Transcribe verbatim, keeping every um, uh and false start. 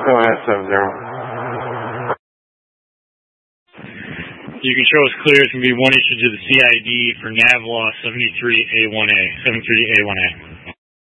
Go ahead, seven zero. You can show us clear. It's going to be one issued to the C I D for Navlaw seventy-three A one A, seventy-three A one A.